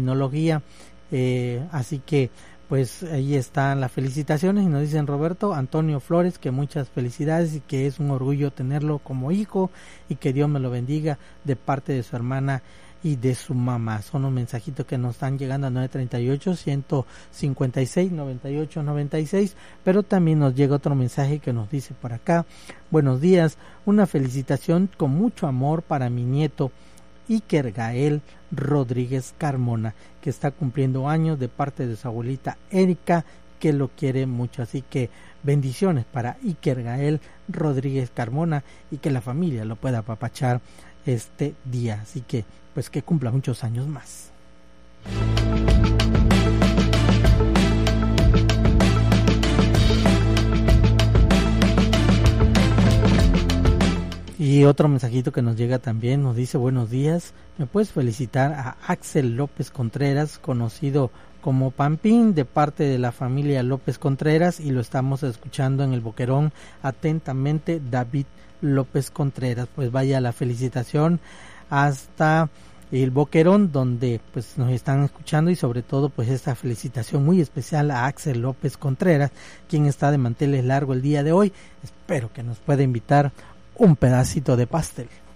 criminología, así que pues ahí están las felicitaciones y nos dicen Roberto Antonio Flores que muchas felicidades y que es un orgullo tenerlo como hijo y que Dios me lo bendiga de parte de su hermana y de su mamá. Son los mensajitos que nos están llegando a 938-156-9896, pero también nos llega otro mensaje que nos dice por acá: buenos días, una felicitación con mucho amor para mi nieto Iker Gael Rodríguez Carmona, que está cumpliendo años, de parte de su abuelita Erika, que lo quiere mucho. Así que bendiciones para Iker Gael Rodríguez Carmona y que la familia lo pueda apapachar este día. Así que pues que cumpla muchos años más. Y otro mensajito que nos llega también, nos dice: buenos días, me puedes felicitar a Axel López Contreras, conocido como Pampín, de parte de la familia López Contreras, y lo estamos escuchando en el Boquerón. Atentamente, David López Contreras. Pues vaya la felicitación hasta el Boquerón, donde pues nos están escuchando, y sobre todo pues esta felicitación muy especial a Axel López Contreras, quien está de manteles largo el día de hoy. Espero que nos pueda invitar un pedacito de pastel.